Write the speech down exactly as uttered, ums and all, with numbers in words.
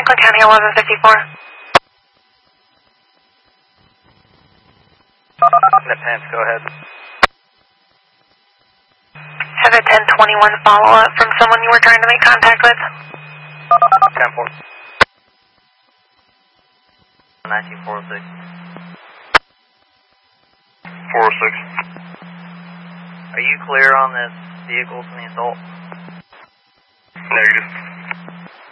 Rockland County eleven fifty-four. Pence, go ahead. Have a ten twenty-one follow-up from someone you were trying to make contact with. ten four. nineteen four oh six. four oh six. Are you clear on this vehicle from the assault? Negative.